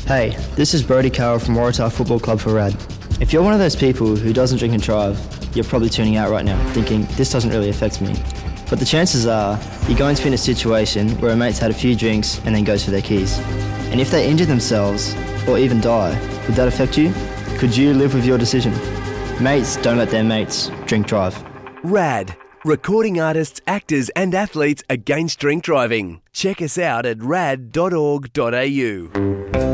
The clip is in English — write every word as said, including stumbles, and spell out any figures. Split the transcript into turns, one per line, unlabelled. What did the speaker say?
Hey, this is Brody Carroll from Waratah Football Club for RAD. If you're one of those people who doesn't drink and drive, you're probably tuning out right now, thinking, this doesn't really affect me. But the chances are, you're going to be in a situation where a mate's had a few drinks and then goes for their keys. And if they injure themselves, or even die, would that affect you? Could you live with your decision? Mates don't let their mates drink drive.
RAD. Recording artists, actors and athletes against drink driving. Check us out at rad dot org dot a u.